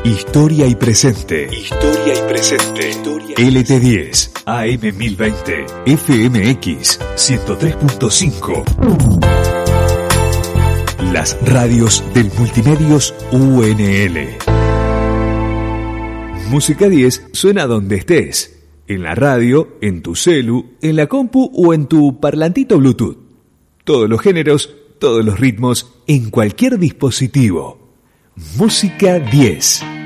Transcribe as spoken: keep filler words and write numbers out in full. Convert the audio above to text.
Historia y presente. Historia y presente. Historia y L T diez, A M mil veinte, F M X ciento tres punto cinco. Las radios del Multimedios U N L. Música diez suena donde estés. En la radio, en tu celu, en la compu o en tu parlantito Bluetooth. Todos los géneros, todos los ritmos, en cualquier dispositivo. Música diez.